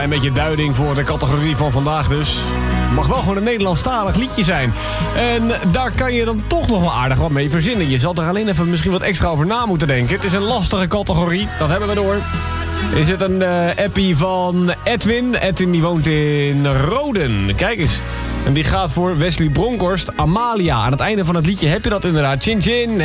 klein beetje duiding voor de categorie van vandaag dus. Mag wel gewoon een Nederlandstalig liedje zijn. En daar kan je dan toch nog wel aardig wat mee verzinnen. Je zal er alleen even misschien wat extra over na moeten denken. Het is een lastige categorie, dat hebben we door. Is het een appie van Edwin? Edwin die woont in Roden. Kijk eens. En die gaat voor Wesley Bronkhorst, Amalia. Aan het einde van het liedje heb je dat inderdaad. Chin chin.